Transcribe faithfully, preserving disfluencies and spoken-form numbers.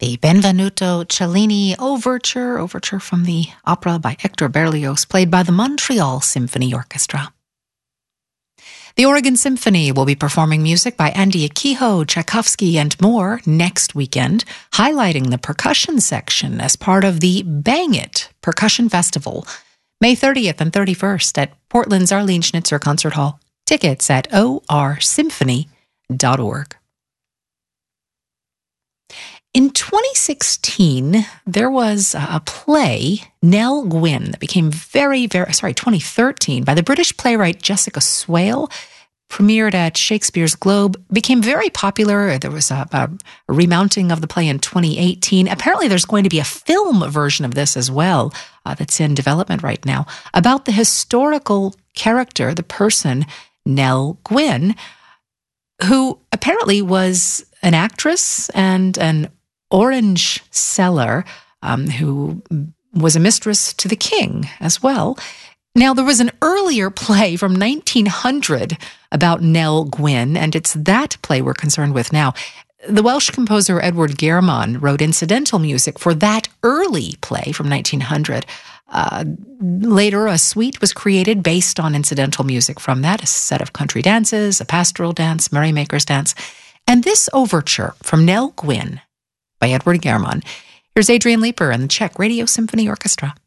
The Benvenuto Cellini Overture, overture from the opera by Hector Berlioz, played by the Montreal Symphony Orchestra. The Oregon Symphony will be performing music by Andy Akiho, Tchaikovsky, and more next weekend, highlighting the percussion section as part of the Bang It Percussion Festival, May thirtieth and thirty-first at Portland's Arlene Schnitzer Concert Hall. Tickets at o r symphony dot org. In twenty sixteen, there was a play, Nell Gwyn, that became very, very, sorry, twenty thirteen, by the British playwright Jessica Swale, premiered at Shakespeare's Globe, became very popular. There was a, a remounting of the play in twenty eighteen. Apparently, there's going to be a film version of this as well uh, that's in development right now, about the historical character, the person, Nell Gwyn, who apparently was an actress and an orange seller um, who was a mistress to the king as well. Now, there was an earlier play from nineteen hundred about Nell Gwyn, and it's that play we're concerned with now. The Welsh composer Edward German wrote incidental music for that early play from nineteen hundred. Uh, later, a suite was created based on incidental music from that, a set of country dances, a pastoral dance, merrymaker's dance, and this overture from Nell Gwyn by Edward German. Here's Adrian Leeper and the Czech Radio Symphony Orchestra.